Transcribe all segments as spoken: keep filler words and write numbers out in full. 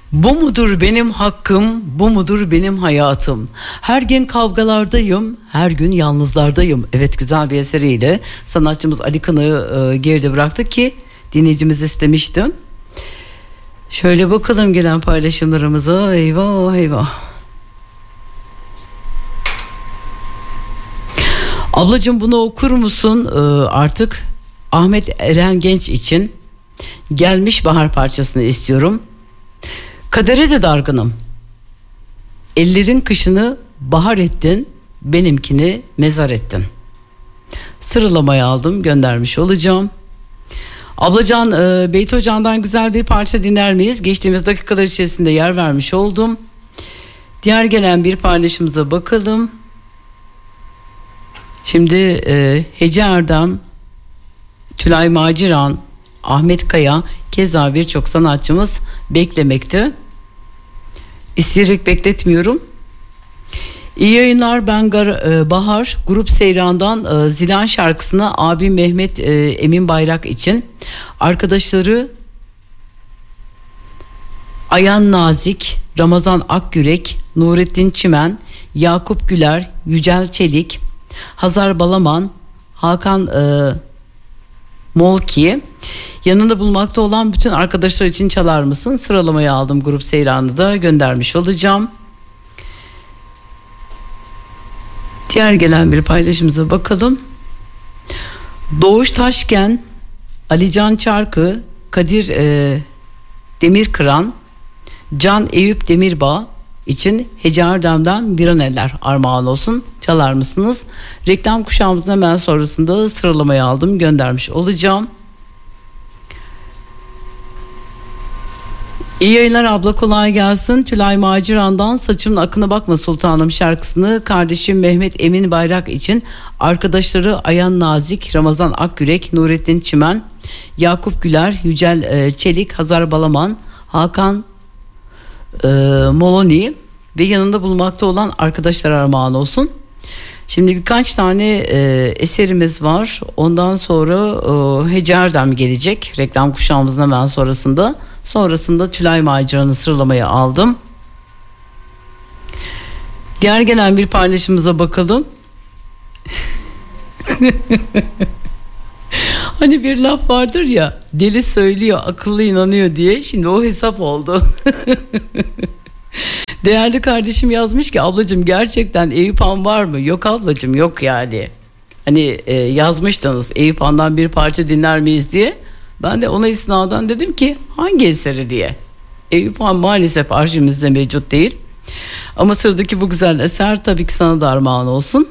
Bu mudur benim hakkım, bu mudur benim hayatım. Her gün kavgalardayım, her gün yalnızlardayım. Evet, güzel bir eseriyle sanatçımız Ali Kınık'ı e, geride bıraktık ki dinleyicimiz istemişti. Şöyle bakalım gelen paylaşımlarımıza. Eyvah eyvah. Ablacığım bunu okur musun? Ee, artık Ahmet Eren Genç için Gelmiş Bahar parçasını istiyorum. Kadere de dargınım. Ellerin kışını bahar ettin, benimkini mezar ettin. Sıralamaya aldım, göndermiş olacağım. Ablacan e, Beyt Hoca'ndan güzel bir parça dinler miyiz? Geçtiğimiz dakikalar içerisinde yer vermiş oldum. Diğer gelen bir paylaşımıza bakalım. Şimdi e, Hece Erdem, Tülay Maciran, Ahmet Kaya, keza birçok sanatçımız beklemekte. İsteyerek bekletmiyorum. İyi yayınlar, ben Gar- e, Bahar. Grup Seyran'dan e, Zilan şarkısını abim Mehmet e, Emin Bayrak için, arkadaşları Ayan Nazik, Ramazan Akgürek, Nurettin Çimen, Yakup Güler, Yücel Çelik, Hazar Balaman, Hakan e, Molki, yanında bulmakta olan bütün arkadaşlar için çalar mısın? Sıralamaya aldım, Grup Seyran'ı da göndermiş olacağım. Diğer gelen bir paylaşımıza bakalım. Doğuş Taşken, Alican Çarkı, Kadir e, Demirkıran, Can Eyüp Demirbağ için Hece Erdem'den Bir An Eller armağan olsun. Çalar mısınız? Reklam kuşağımızın hemen sonrasında sıralamaya aldım, göndermiş olacağım. İyi yayınlar abla, kolay gelsin. Tülay Maciran'dan Saçımın Akına Bakma Sultanım şarkısını kardeşim Mehmet Emin Bayrak için, arkadaşları Ayan Nazik, Ramazan Akgürek, Nurettin Çimen, Yakup Güler, Yücel e, Çelik, Hazar Balaman, Hakan e, Moloni ve yanında bulunmakta olan arkadaşlar armağan olsun. Şimdi birkaç tane e, eserimiz var. Ondan sonra e, Hece Erdem gelecek reklam kuşağımızın hemen sonrasında. Sonrasında Tülay Maciran'ı sıralamaya aldım. Diğer gelen bir paylaşımıza bakalım. Hani bir laf vardır ya, deli söylüyor akıllı inanıyor diye, şimdi o hesap oldu. Değerli kardeşim yazmış ki, ablacığım gerçekten Eyüp Han var mı? Yok ablacığım, yok yani. Hani e, yazmıştınız Eyüp Han'dan bir parça dinler miyiz diye. Ben de ona isnaden dedim ki hangi eseri diye. Eyüp Han maalesef arşivimizde mevcut değil. Ama sıradaki bu güzel eser tabii ki sana da armağan olsun.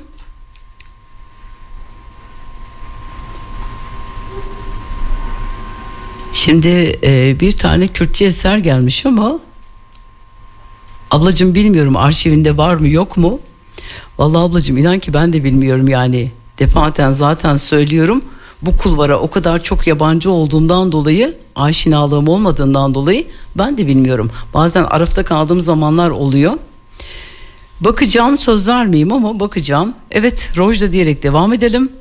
Şimdi e, bir tane Kürtçe eser gelmiş ama ablacığım bilmiyorum arşivinde var mı yok mu? Vallahi ablacığım inan ki ben de bilmiyorum yani. Defaten zaten söylüyorum. Bu kulvara o kadar çok yabancı olduğumdan dolayı, aşinalığım olmadığından dolayı ben de bilmiyorum. Bazen arafta kaldığım zamanlar oluyor. Bakacağım, söz vermeyeyim ama bakacağım. Evet, Rojda diyerek devam edelim.